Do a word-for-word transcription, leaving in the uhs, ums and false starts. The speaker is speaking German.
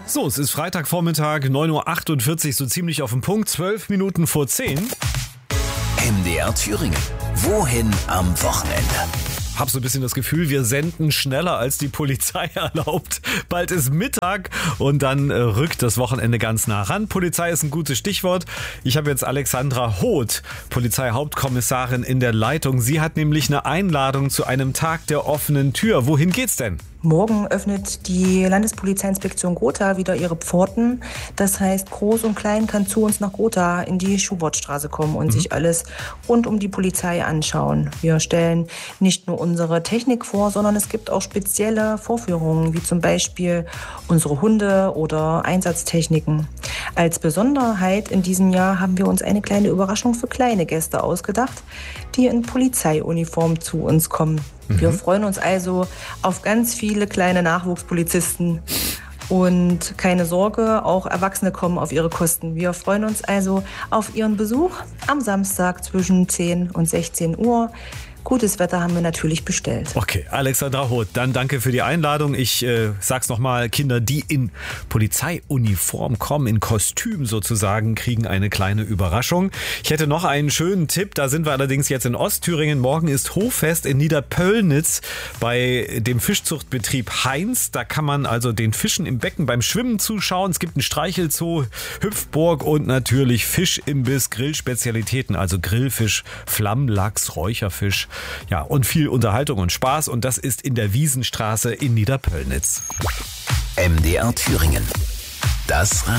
So, es ist Freitagvormittag, neun Uhr achtundvierzig, so ziemlich auf den Punkt, zwölf Minuten vor zehn. M D R Thüringen. Wohin am Wochenende? Hab so ein bisschen das Gefühl, wir senden schneller als die Polizei erlaubt. Bald ist Mittag und dann äh, rückt das Wochenende ganz nah ran. Polizei ist ein gutes Stichwort. Ich habe jetzt Alexandra Hoth, Polizeihauptkommissarin, in der Leitung. Sie hat nämlich eine Einladung zu einem Tag der offenen Tür. Wohin geht's denn? Morgen öffnet die Landespolizeiinspektion Gotha wieder ihre Pforten. Das heißt, Groß und Klein kann zu uns nach Gotha in die Schubertstraße kommen und mhm. sich alles rund um die Polizei anschauen. Wir stellen nicht nur unsere Technik vor, sondern es gibt auch spezielle Vorführungen, wie zum Beispiel unsere Hunde oder Einsatztechniken. Als Besonderheit in diesem Jahr haben wir uns eine kleine Überraschung für kleine Gäste ausgedacht, die in Polizeiuniform zu uns kommen. Wir freuen uns also auf ganz viele kleine Nachwuchspolizisten. Und keine Sorge, auch Erwachsene kommen auf ihre Kosten. Wir freuen uns also auf Ihren Besuch am Samstag zwischen zehn und sechzehn Uhr. Gutes Wetter haben wir natürlich bestellt. Okay, Alexandra Hoth, dann danke für die Einladung. Ich äh, sag's nochmal, Kinder, die in Polizeiuniform kommen, in Kostüm sozusagen, kriegen eine kleine Überraschung. Ich hätte noch einen schönen Tipp, da sind wir allerdings jetzt in Ostthüringen. Morgen ist Hochfest in Niederpöllnitz bei dem Fischzuchtbetrieb Heinz. Da kann man also den Fischen im Becken beim Schwimmen zuschauen. Es gibt einen Streichelzoo, Hüpfburg und natürlich Fischimbiss, Grillspezialitäten, also Grillfisch, Flammlachs, Räucherfisch. Ja, und viel Unterhaltung und Spaß, und das ist in der Wiesenstraße in Niederpöllnitz. M D R Thüringen. Das